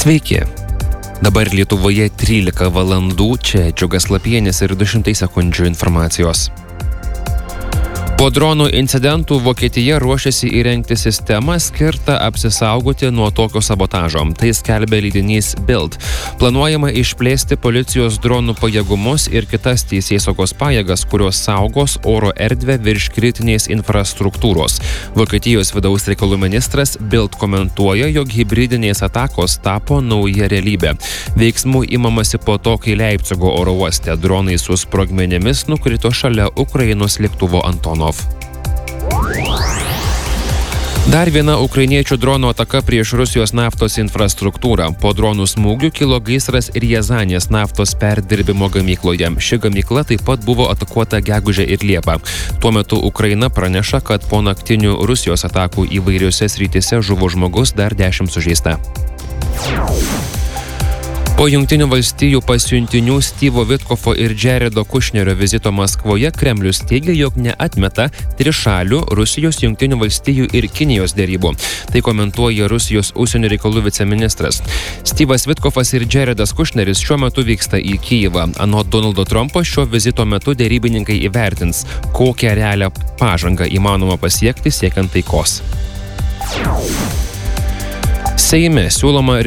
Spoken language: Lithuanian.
Sveiki. Dabar Lietuvoje 13 valandų, čia Džiugas Lapienis ir 200 sekundžių informacijos. Po dronų incidentų Vokietija ruošiasi įrengti sistemą skirtą apsisaugoti nuo tokio sabotažo. Tai skelbia leidinys Bild. Planuojama išplėsti policijos dronų pajėgumus ir kitas teisėsaugos pajėgas, kurios saugos oro erdvę virš kritinės infrastruktūros. Vokietijos vidaus reikalų ministras Bild komentuoja, jog hibridinės atakos tapo nauja realybė. Veiksmų imamasi po to, kai Leipcigo oro uoste dronai su sprogmenimis nukrito šalia Ukrainos lėktuvo Antonov. Dar viena ukrainiečių dronų ataka prieš Rusijos naftos infrastruktūrą. Po dronų smūgių kilo gaisras Riazanės naftos perdirbimo gamykloje. Ši gamykla taip pat buvo atakuota gegužę ir liepą. Tuo metu Ukraina praneša, kad po naktinių Rusijos atakų įvairiose srityse žuvo žmogus, dar 10 sužeista. Po Jungtinių valstijų pasiuntinių Stevo Vitkofo ir Jaredo Kušnerio vizito Maskvoje Kremlius teigia, jog neatmeta trišalių Rusijos, Jungtinių valstijų ir Kinijos derybų. Tai komentuoja Rusijos užsienio reikalų viceministras. Stevas Vitkofas ir Jaredas Kušneris šiuo metu vyksta į Kijevą. Anot Donaldo Trumpo šio vizito metu derybininkai įvertins, kokią realią pažangą įmanoma pasiekti siekiant taikos. Seime siūloma